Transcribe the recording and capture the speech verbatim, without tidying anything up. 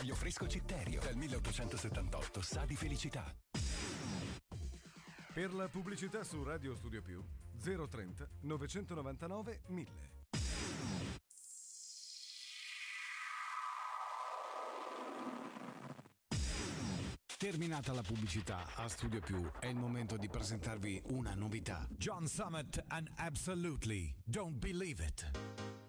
Taglio fresco Citterio. Dal milleottocentosettantotto sa di felicità. Per la pubblicità su Radio Studio Più zero trenta novecentonovantanove mille. Terminata la pubblicità a Studio Più, è il momento di presentarvi una novità. John Summit and Absolutely Don't Believe It.